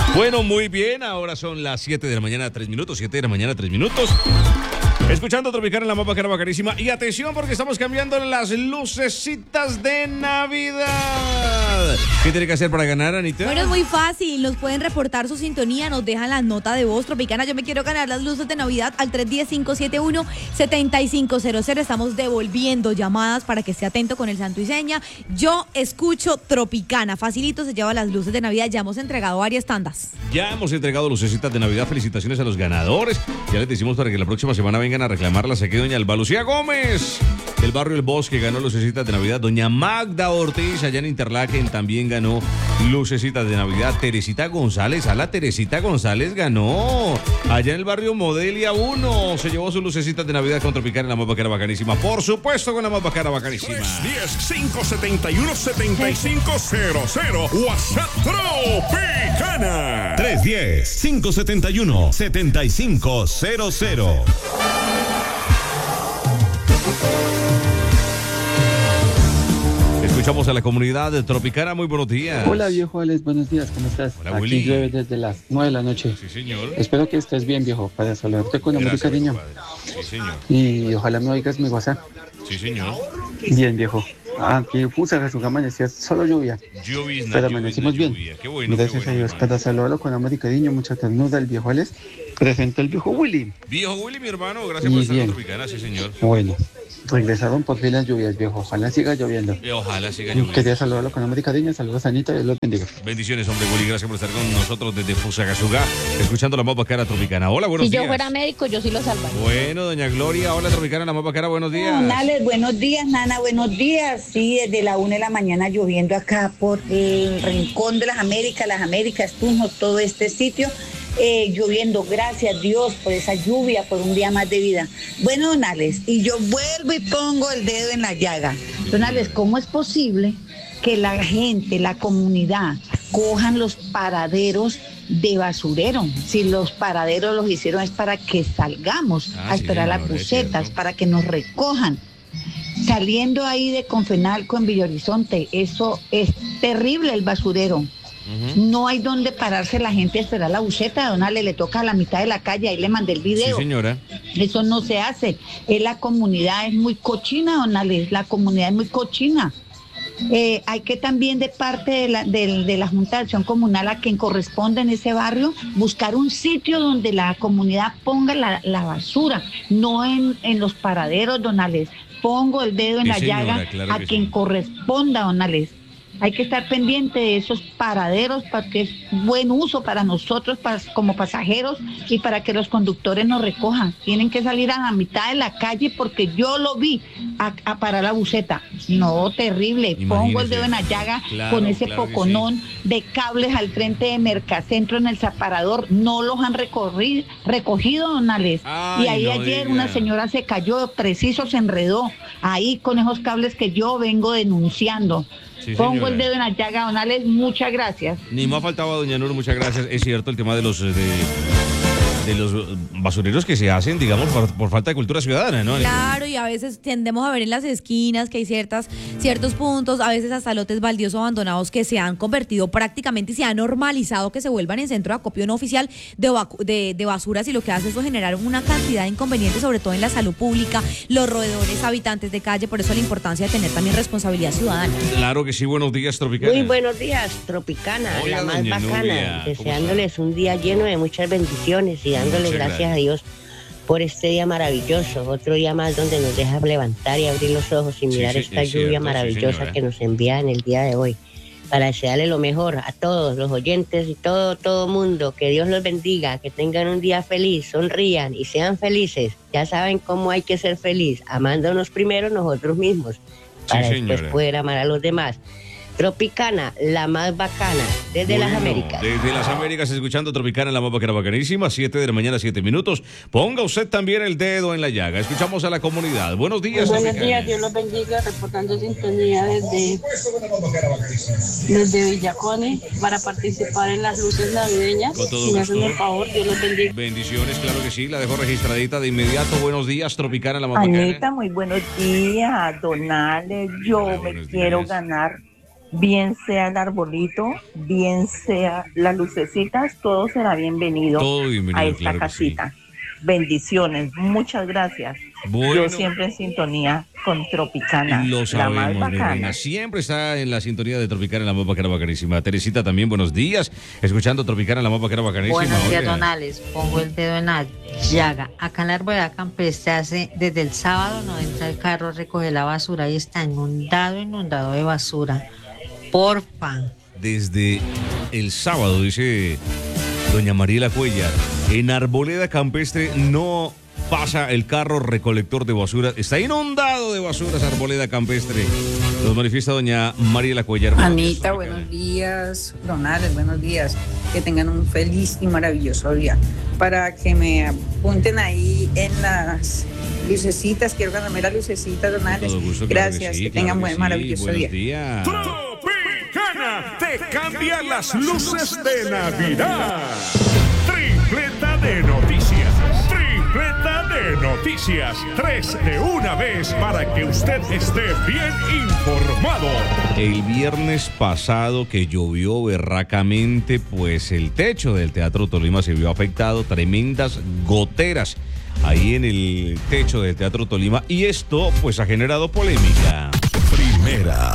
Bueno, muy bien, ahora son las 7 de la mañana, 3 minutos, 7 de la mañana, 3 minutos. Escuchando Tropicana en la más bacana, bacanísima. Y atención porque estamos cambiando las lucecitas de Navidad. ¿Qué tiene que hacer para ganar, Anita? Bueno, es muy fácil. Nos pueden reportar su sintonía, nos dejan la nota de voz. Tropicana, yo me quiero ganar las luces de Navidad al 310-571-7500. Estamos devolviendo llamadas para que esté atento con el santo y seña. Yo escucho Tropicana. Facilito, se lleva las luces de Navidad. Ya hemos entregado varias tandas. Ya hemos entregado lucecitas de Navidad. Felicitaciones a los ganadores. Ya les decimos para que la próxima semana vengan a reclamarlas aquí doña Alba Lucía Gómez del barrio El Bosque ganó lucecitas de Navidad. Doña Magda Ortiz allá en Interlaken también ganó lucecitas de Navidad. Teresita González, a la Teresita González ganó allá en el barrio Modelia 1, se llevó sus lucecitas de Navidad con Tropicana en la más bacana bacanísima, por supuesto con la más bacana bacanísima. 310-571-7500 WhatsApp Tropicana 310-571-7500. Escuchamos a la comunidad de Tropicana, muy buenos días. Hola viejo Alex, buenos días, ¿cómo estás? Hola, Aquí Willy. llueve desde las 9 de la noche. Sí, señor. Espero que estés bien viejo, para saludarte con amor y Gracias, cariño. compadre. Sí, señor. Y ojalá me oigas mi WhatsApp. Sí, señor. Bien viejo. Aquí Fusagasugá amanecía solo lluvia. Llovizna, Pero llovizna, amanecimos bien. lluvia. Qué bueno, Gracias qué a bueno, Dios. hermano. Para saludarlo con amor y cariño, mucha ternura el viejo Alex. Presento el viejo Willy. Viejo Willy, mi hermano, gracias por estar en Tropicana, sí, señor. Bueno, regresaron por fin las lluvias viejo. Ojalá siga lloviendo. Ojalá siga lloviendo. Quería saludarlo con amor y cariño. Saludos a Anita y Dios los bendiga. Bendiciones, hombre, Willy. Gracias por estar con nosotros desde Fusagasugá, escuchando la más bacana Tropicana. Hola, buenos Si días. yo fuera médico, yo sí lo salvaría. Bueno, doña Gloria, hola, Tropicana, la más bacana, buenos días. Nales, buenos días, Nana, buenos días. Sí, desde la 1 de la mañana lloviendo acá por el rincón de las Américas, Tunjo, todo este sitio. Lloviendo, gracias a Dios por esa lluvia, por un día más de vida. Bueno, Donales, y yo vuelvo y pongo el dedo en la llaga. Donales, ¿cómo es posible que la gente, la comunidad, cojan los paraderos de basurero? Si los paraderos los hicieron es para que salgamos a sí, esperar señor, las es bucetas, cierto. para que nos recojan. Saliendo ahí de Confenalco en Villa Horizonte, eso es terrible el basurero. No hay donde pararse la gente a esperar la buceta, Donale, le toca a la mitad de la calle, ahí le mandé el Sí, video. señora. Eso no se hace. La comunidad es muy cochina, Donale, la comunidad es muy cochina. Hay que también de parte de la Junta de Acción Comunal a quien corresponde en ese barrio, buscar un sitio donde la comunidad ponga la basura, no en los paraderos, Donales. Pongo el dedo en Sí, la señora, llaga claro a que quien sí. corresponda, Donales. Hay que estar pendiente de esos paraderos porque es buen uso para nosotros como pasajeros y para que los conductores nos recojan. Tienen que salir a la mitad de la calle porque yo lo vi a parar la buceta. No, terrible. Pongo el Imagínese. dedo en la llaga Claro, con ese claro que poconón de cables al frente de Mercacentro en el separador. No los han recogido, Donales. Ay, Y ahí no ayer diga. una señora se cayó, preciso se enredó ahí con esos cables que yo vengo denunciando. Sí, Pongo señora. el dedo en la llaga, Donales, muchas gracias. Ni más faltaba, doña Nur, muchas gracias. Es cierto el tema de los basureros que se hacen, digamos, por falta de cultura ciudadana, ¿no? Claro, y a veces tendemos a ver en las esquinas que hay ciertos puntos, a veces hasta lotes baldíos o abandonados que se han convertido prácticamente y se ha normalizado que se vuelvan en centro de acopio no oficial de basuras, y lo que hace es generar una cantidad de inconvenientes, sobre todo en la salud pública, los roedores, habitantes de calle. Por eso la importancia de tener también responsabilidad ciudadana. Claro que sí, buenos días, Tropicana. Muy buenos días, Tropicana, Hola, la más doña bacana, Nubia, ¿cómo deseándoles un día lleno de muchas bendiciones y dándoles Muchas gracias gracias. a Dios por este día maravilloso, otro día más donde nos deja levantar y abrir los ojos y Sí, mirar sí, esta es lluvia cierto, sí, maravillosa señora. que nos envía en el día de hoy, para desearle lo mejor a todos los oyentes y todo mundo, que Dios los bendiga, que tengan un día feliz, sonrían y sean felices. Ya saben cómo hay que ser feliz, amándonos primero nosotros mismos, para después señora. poder amar a los demás. Tropicana, la más bacana, desde las Bueno, Américas. Desde las Américas, escuchando Tropicana, la más bacana, bacanísima, 7 de la mañana, 7 minutos. Ponga usted también el dedo en la llaga. Escuchamos a la comunidad. Buenos días, Buenos Tropicana. días, Dios los bendiga, reportando sintonía desde Villacone para participar en las luces navideñas. Con todo Si me hacen gusto. el favor, Dios los bendiga. Bendiciones, claro que sí. La dejo registradita de inmediato. Buenos días, Tropicana, la más bacana. Anita, muy buenos días. Donales, yo Hola, me buenos quiero días. ganar bien sea el arbolito, bien sea las lucecitas, todo será bienvenido, Todo bienvenido, a esta claro que sí. casita. Bendiciones, muchas gracias. Bueno. Yo siempre en sintonía con Tropicana, Lo la más sabemos, mi bacana. reina. Siempre está en la sintonía de Tropicana, la más bacana, bacanísima. Teresita también, buenos días. Escuchando Tropicana, la más bacana, bacanísima. Buenos días, Oiga. don Alex. Pongo el dedo en la llaga. Acá en la Arboleda Campestre hace desde el sábado no entra el carro a recoger la basura y está inundado de basura. Porfa. Desde el sábado, dice doña Mariela Cuellar, en Arboleda Campestre no pasa el carro recolector de basura. Está inundado de basuras Arboleda Campestre. Nos manifiesta doña Mariela Cuellar. Anita, buenos días. Don Alex, buenos días. Que tengan un feliz y maravilloso día. Para que me apunten ahí en las lucecitas, quiero ganarme las lucecitas, don Alex. Todo gusto, claro Gracias, sí, que claro tengan buen sí. maravilloso Buenos día. días. Tropicana te cambia las luces de Navidad. Tripleta de noticias. Tripleta de noticias. 3 de una vez para que usted esté bien informado. El viernes pasado que llovió berracamente, pues el techo del Teatro Tolima se vio afectado, tremendas goteras ahí en el techo del Teatro Tolima y esto pues ha generado polémica. Primera.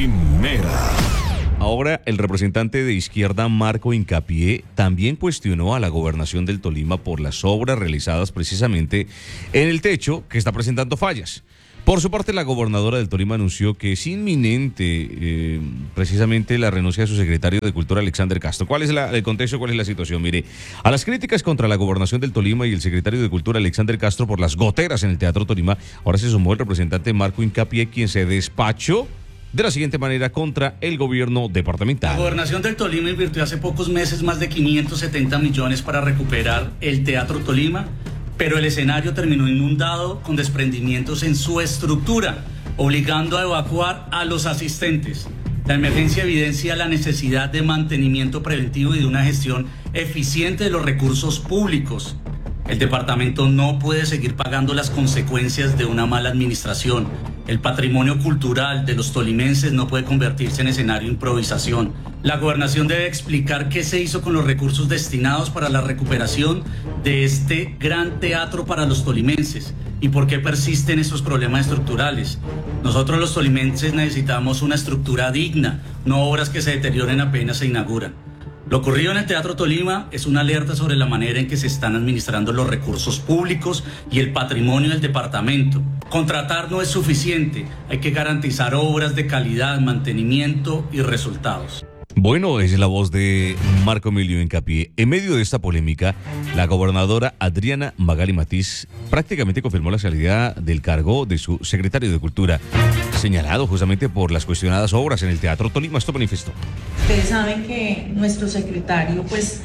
Ahora, el representante de izquierda, Marco Hincapié, también cuestionó a la gobernación del Tolima por las obras realizadas precisamente en el techo que está presentando fallas. Por su parte, la gobernadora del Tolima anunció que es inminente precisamente la renuncia de su secretario de Cultura, Alexander Castro. ¿Cuál es el contexto? ¿Cuál es la situación? Mire, a las críticas contra la gobernación del Tolima y el secretario de Cultura, Alexander Castro, por las goteras en el Teatro Tolima, ahora se sumó el representante Marco Hincapié, quien se despachó de la siguiente manera contra el gobierno departamental. La gobernación del Tolima invirtió hace pocos meses más de 570 millones para recuperar el Teatro Tolima, pero el escenario terminó inundado con desprendimientos en su estructura, obligando a evacuar a los asistentes. La emergencia evidencia la necesidad de mantenimiento preventivo y de una gestión eficiente de los recursos públicos. El departamento no puede seguir pagando las consecuencias de una mala administración. El patrimonio cultural de los tolimenses no puede convertirse en escenario de improvisación. La gobernación debe explicar qué se hizo con los recursos destinados para la recuperación de este gran teatro para los tolimenses y por qué persisten esos problemas estructurales. Nosotros los tolimenses necesitamos una estructura digna, no obras que se deterioren apenas se inauguran. Lo ocurrido en el Teatro Tolima es una alerta sobre la manera en que se están administrando los recursos públicos y el patrimonio del departamento. Contratar no es suficiente, hay que garantizar obras de calidad, mantenimiento y resultados. Bueno, es la voz de Marco Emilio Hincapié. En medio de esta polémica, la gobernadora Adriana Magali Matiz prácticamente confirmó la salida del cargo de su secretario de Cultura, señalado justamente por las cuestionadas obras en el Teatro Tolima. Esto manifestó. Ustedes saben que nuestro secretario, pues,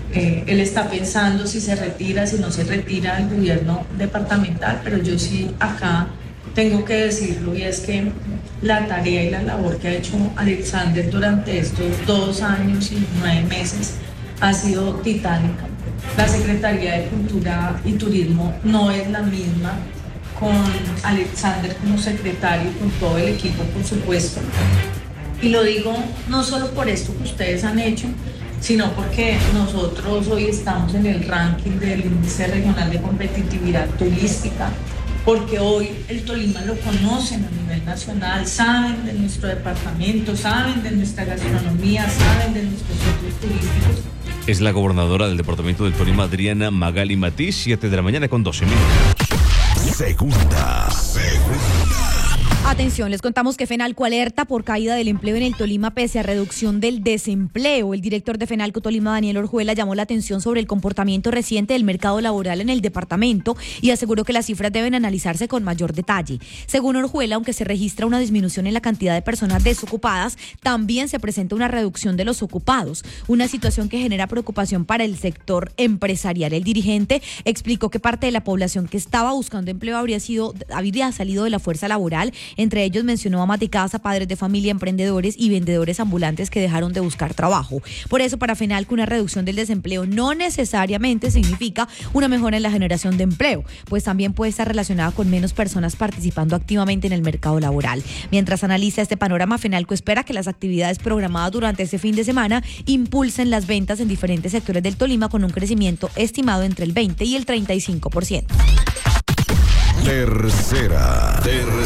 él está pensando si se retira, si no se retira del gobierno departamental, pero yo sí acá tengo que decirlo, y es que la tarea y la labor que ha hecho Alexander durante estos 2 años y 9 meses ha sido titánica. La Secretaría de Cultura y Turismo no es la misma con Alexander como secretario, con todo el equipo, por supuesto. Y lo digo no solo por esto que ustedes han hecho, sino porque nosotros hoy estamos en el ranking del Índice Regional de Competitividad Turística, porque hoy el Tolima lo conocen a nivel nacional, saben de nuestro departamento, saben de nuestra gastronomía, saben de nuestros centros turísticos. Es la gobernadora del departamento del Tolima, Adriana Magali Matiz, 7 de la mañana con 12 minutos. Segunda. Atención, les contamos que Fenalco alerta por caída del empleo en el Tolima pese a reducción del desempleo. El director de Fenalco Tolima, Daniel Orjuela, llamó la atención sobre el comportamiento reciente del mercado laboral en el departamento y aseguró que las cifras deben analizarse con mayor detalle. Según Orjuela, aunque se registra una disminución en la cantidad de personas desocupadas, también se presenta una reducción de los ocupados, una situación que genera preocupación para el sector empresarial. El dirigente explicó que parte de la población que estaba buscando empleo habría salido de la fuerza laboral Entre ellos mencionó amas de casa, padres de familia, emprendedores y vendedores ambulantes que dejaron de buscar trabajo. Por eso, para FENALCO, una reducción del desempleo no necesariamente significa una mejora en la generación de empleo, pues también puede estar relacionada con menos personas participando activamente en el mercado laboral. Mientras analiza este panorama, FENALCO espera que las actividades programadas durante este fin de semana impulsen las ventas en diferentes sectores del Tolima con un crecimiento estimado entre el 20 y el 35%. Tercera.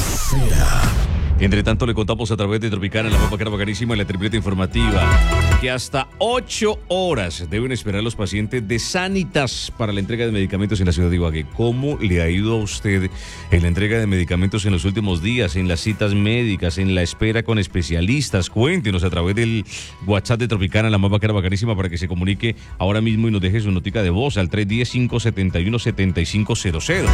Entre tanto, le contamos a través de Tropicana, la papa bacanísima y la tripleta informativa, que hasta 8 horas deben esperar los pacientes de Sanitas para la entrega de medicamentos en la ciudad de Ibagué. ¿Cómo le ha ido a usted en la entrega de medicamentos en los últimos días, en las citas médicas, en la espera con especialistas? Cuéntenos a través del WhatsApp de Tropicana, la papa bacanísima, para que se comunique ahora mismo y nos deje su notica de voz al 310-571-7500.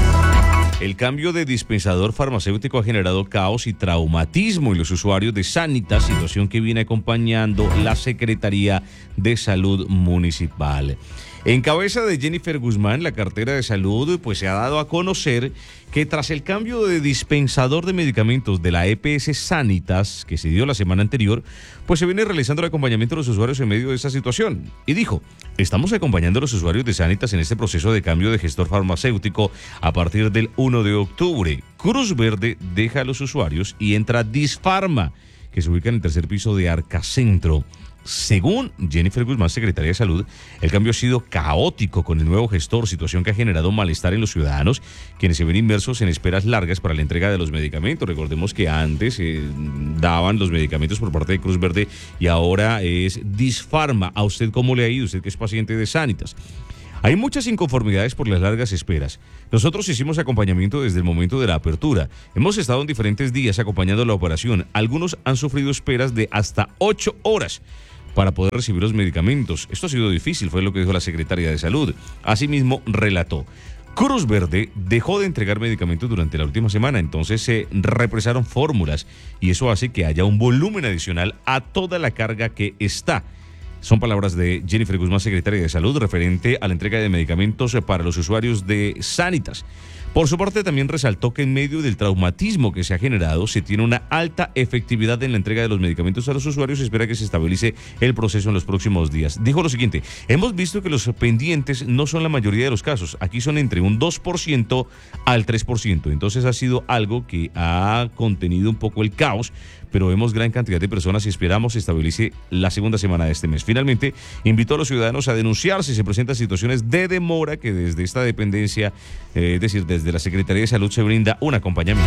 El cambio de dispensador farmacéutico ha generado caos y traumatismo en los usuarios de Sanitas, situación que viene acompañando la Secretaría de Salud Municipal. En cabeza de Jennifer Guzmán, la cartera de salud, pues se ha dado a conocer que tras el cambio de dispensador de medicamentos de la EPS Sanitas, que se dio la semana anterior, pues se viene realizando el acompañamiento de los usuarios en medio de esta situación. Y dijo, estamos acompañando a los usuarios de Sanitas en este proceso de cambio de gestor farmacéutico a partir del 1 de octubre. Cruz Verde deja a los usuarios y entra Disfarma, que se ubica en el tercer piso de Arcacentro. Según Jennifer Guzmán, secretaria de Salud, el cambio ha sido caótico con el nuevo gestor, situación que ha generado malestar en los ciudadanos, quienes se ven inmersos en esperas largas para la entrega de los medicamentos. Recordemos que antes daban los medicamentos por parte de Cruz Verde y ahora es Disfarma. ¿A usted cómo le ha ido? Usted que es paciente de Sanitas. Hay muchas inconformidades por las largas esperas. Nosotros hicimos acompañamiento desde el momento de la apertura. Hemos estado en diferentes días acompañando la operación. Algunos han sufrido esperas de hasta 8 horas para poder recibir los medicamentos. Esto ha sido difícil, fue lo que dijo la secretaria de Salud. Asimismo, relató, Cruz Verde dejó de entregar medicamentos durante la última semana, entonces se represaron fórmulas y eso hace que haya un volumen adicional a toda la carga que está. Son palabras de Jennifer Guzmán, secretaria de Salud, referente a la entrega de medicamentos para los usuarios de Sanitas. Por su parte, también resaltó que en medio del traumatismo que se ha generado, se tiene una alta efectividad en la entrega de los medicamentos a los usuarios y espera que se estabilice el proceso en los próximos días. Dijo lo siguiente, hemos visto que los pendientes no son la mayoría de los casos, aquí son entre un 2% al 3%, entonces ha sido algo que ha contenido un poco el caos, pero vemos gran cantidad de personas y esperamos se estabilice la segunda semana de este mes. Finalmente, invitó a los ciudadanos a denunciar si se presentan situaciones de demora que desde esta dependencia, es decir, desde la Secretaría de Salud se brinda un acompañamiento.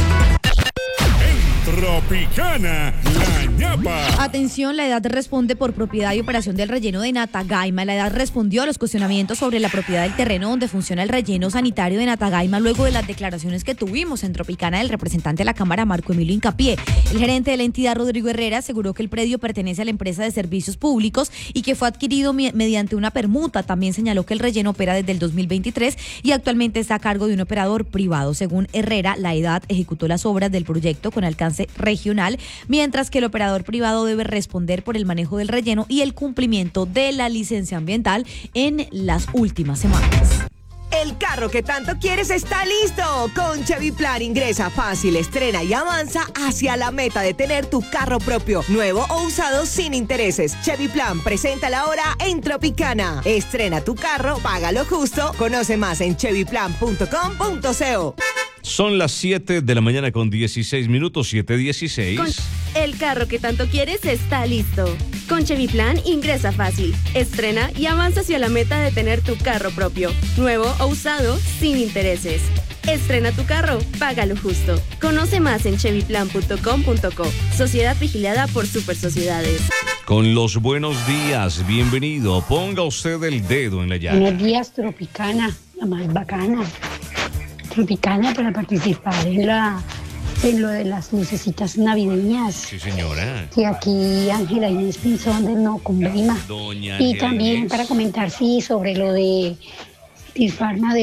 Tropicana, la ñapa. Atención, la EDAD responde por propiedad y operación del relleno de Natagaima. La EDAD respondió a los cuestionamientos sobre la propiedad del terreno donde funciona el relleno sanitario de Natagaima luego de las declaraciones que tuvimos en Tropicana del representante de la Cámara, Marco Emilio Hincapié. El gerente de la entidad, Rodrigo Herrera, aseguró que el predio pertenece a la empresa de servicios públicos y que fue adquirido mediante una permuta. También señaló que el relleno opera desde el 2023 y actualmente está a cargo de un operador privado. Según Herrera, la EDAD ejecutó las obras del proyecto con alcance regional, mientras que el operador privado debe responder por el manejo del relleno y el cumplimiento de la licencia ambiental en las últimas semanas. El carro que tanto quieres está listo. Con Chevy Plan ingresa fácil, estrena y avanza hacia la meta de tener tu carro propio, nuevo o usado sin intereses. Chevy Plan presenta la hora en Tropicana. Estrena tu carro, págalo justo. Conoce más en chevyplan.com.co. Son las 7 de la mañana con 16 minutos, 7:16. El carro que tanto quieres está listo. Con Chevy Plan ingresa fácil, estrena y avanza hacia la meta de tener tu carro propio, nuevo o usado, sin intereses. Estrena tu carro, págalo justo. Conoce más en chevyplan.com.co. Sociedad vigilada por Super Sociedades. Con los buenos días, bienvenido. Ponga usted el dedo en la llaga. Buenos días, Tropicana, la más bacana. Tropicana para participar en lo de las lucecitas navideñas. Sí, señora. Y aquí Ángela Inés Pinzón del No Conveima. Doña Y Ángela también Inés. para comentar, sí, sobre lo de Disfarma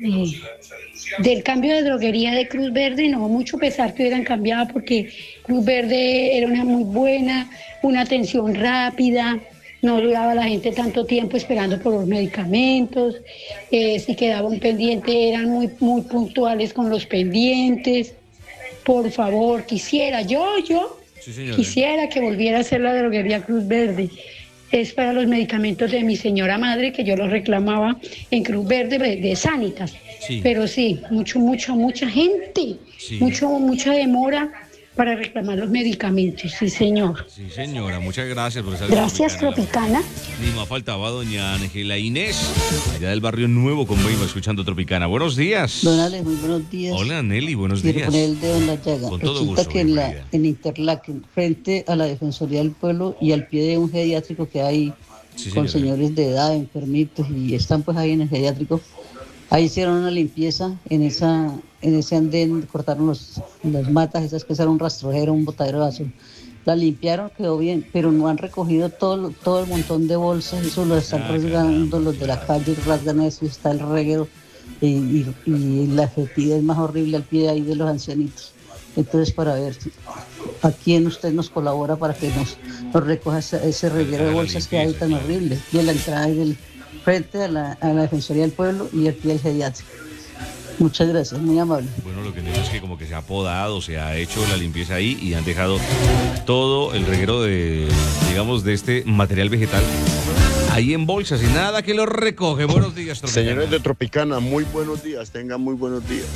del cambio de droguería de Cruz Verde. No, mucho pesar que hubieran cambiado porque Cruz Verde era una muy buena, una atención rápida. No duraba la gente tanto tiempo esperando por los medicamentos, si quedaba un pendiente eran muy puntuales con los pendientes. por favor, quisiera, Sí, señora. quisiera que volviera a ser la droguería Cruz Verde. Es para los medicamentos de mi señora madre, que yo los reclamaba en Cruz Verde de Sanitas. Sí. Pero sí, mucha gente, Sí. mucha demora para reclamar los medicamentos. Sí, señor. Sí, señora, muchas gracias por estar Gracias, Tropicana. Ni más faltaba doña Ángela Inés, allá del barrio Nuevo con Beiba, escuchando Tropicana. Buenos días. Don Ale, muy buenos días. Hola, Nelly, buenos Quiero días. poner el dedo en la llaga. Con todo Resulta gusto, que bienvenida. en Interlaken, frente a la Defensoría del Pueblo y al pie de un geriátrico que hay Sí, con señora. señores de edad, enfermitos, y están pues ahí en el geriátrico, ahí hicieron una limpieza en ese andén, cortaron las matas, esas que eran un rastrojero, un botadero de basura. La limpiaron, quedó bien, pero no han recogido todo el montón de bolsas, eso lo están rasgando los de la calle, rasgan eso, y está el reguero, y la fetida es más horrible al pie ahí de los ancianitos. Entonces, para ver a quién usted nos colabora para que nos recoja ese reguero de bolsas que hay tan horrible, de la entrada y del frente a la Defensoría del Pueblo y al pie del geriátrico. Muchas gracias, muy amable. Bueno, lo que digo es que como que se ha podado, se ha hecho la limpieza ahí y han dejado todo el reguero de este material vegetal ahí en bolsas y nada que lo recoge. Buenos días, Tropicana. Señores de Tropicana, muy buenos días, tengan muy buenos días.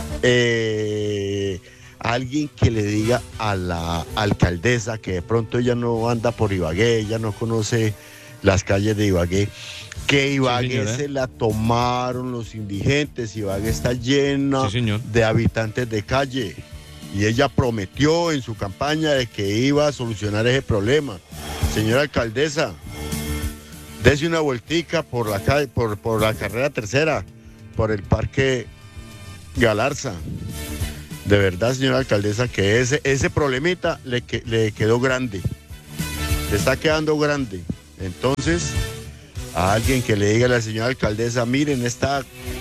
Alguien que le diga a la alcaldesa que de pronto ella no anda por Ibagué, ella no conoce las calles de Ibagué, que Ibagué señora. se la tomaron los indigentes. Ibagué está llena de habitantes de calle y ella prometió en su campaña de que iba a solucionar ese problema. Señora alcaldesa, dese una vueltica por la calle, por la carrera tercera, por el Parque Galarza. De verdad, señora alcaldesa, que ese problemita le quedó grande, le está quedando grande. Entonces, a alguien que le diga a la señora alcaldesa, miren, esta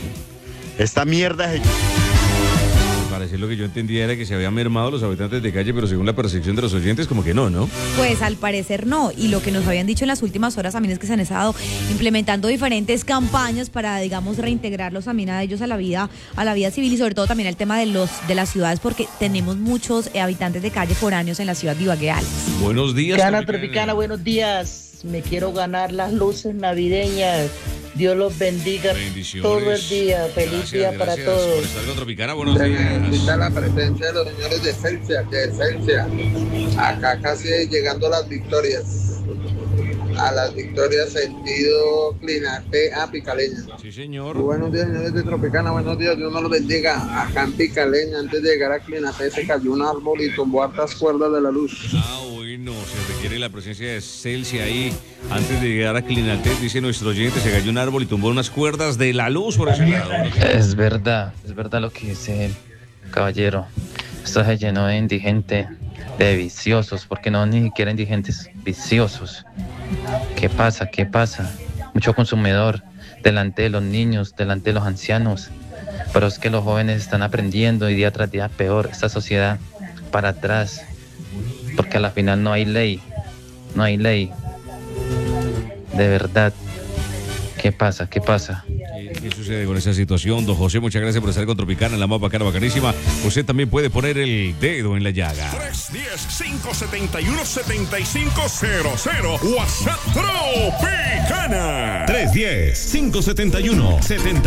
mierda es... Parecer lo que yo entendía era que se habían mermado los habitantes de calle, pero según la percepción de los oyentes, como que no, ¿no? Pues al parecer no, y lo que nos habían dicho en las últimas horas también es que se han estado implementando diferentes campañas para, digamos, reintegrarlos también a ellos a la vida civil, y sobre todo también el tema de las ciudades, porque tenemos muchos habitantes de calle foráneos en la ciudad de Ibagué. Buenos días, Tropicana, Tropicana, buenos días. Me quiero ganar las luces navideñas. Dios los bendiga todo el día. Feliz día para todos. Por estar con Tropicana, buenos Se días. necesita la presencia de los señores de Esencia. Acá casi llegando a las victorias. A las victorias sentido Clinarte a Picaleña. Sí, señor. Buenos días, señores de Tropicana, buenos días, Dios nos los bendiga. Acá en Picaleña, antes de llegar a Clinarte, se cayó un árbol y tumbó hartas cuerdas de la luz. Bueno, se requiere la presencia de Celsia ahí. Antes de llegar a Clinaltec, dice nuestro oyente, se cayó un árbol y tumbó unas cuerdas de la luz por ese lado. Es verdad lo que dice el caballero. Esto se llenó de indigentes, de viciosos, porque no ni siquiera indigentes, viciosos. ¿Qué pasa? Mucho consumidor delante de los niños, delante de los ancianos. Pero es que los jóvenes están aprendiendo y día tras día peor. Esta sociedad para atrás, porque a la final no hay ley. De verdad, ¿qué pasa? ¿Qué sucede con esa situación? Don José, muchas gracias por estar con Tropicana en la más bacana, bacanísima. Usted también puede poner el dedo en la llaga. 310-571-7500. WhatsApp Tropicana. 310-571-70